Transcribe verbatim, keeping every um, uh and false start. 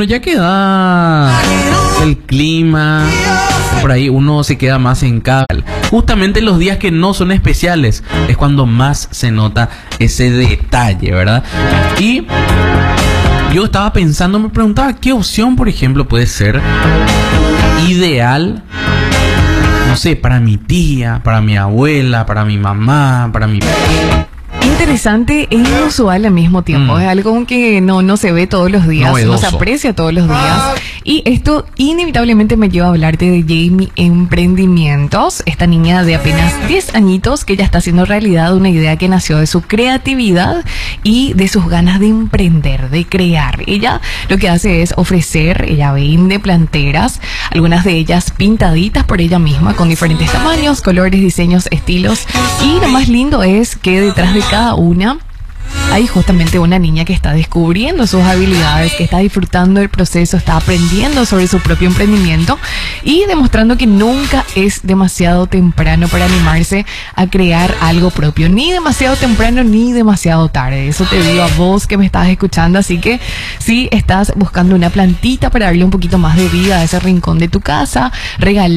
bueno, ya que da el clima, por ahí uno se queda más en casa. Justamente los días que no son especiales es cuando más se nota ese detalle, ¿verdad? Y yo estaba pensando, me preguntaba qué opción, por ejemplo, puede ser ideal, no sé, para mi tía, para mi abuela, para mi mamá, para mi... Interesante e inusual al mismo tiempo. Mm. Es algo que no, no se ve todos los días, Novedoso. No se aprecia todos los días. Y esto inevitablemente me lleva a hablarte de Jamie Emprendimientos, esta niña de apenas diez añitos que ya está haciendo realidad una idea que nació de su creatividad y de sus ganas de emprender, de crear. Ella lo que hace es ofrecer, ella vende planteras, algunas de ellas pintaditas por ella misma, con diferentes tamaños, colores, diseños, estilos. Y lo más lindo es que detrás de cada una hay justamente una niña que está descubriendo sus habilidades, que está disfrutando del proceso, está aprendiendo sobre su propio emprendimiento y demostrando que nunca es demasiado temprano para animarse a crear algo propio. Ni demasiado temprano ni demasiado tarde. Eso te digo a vos que me estás escuchando. Así que si estás buscando una plantita para darle un poquito más de vida a ese rincón de tu casa, regala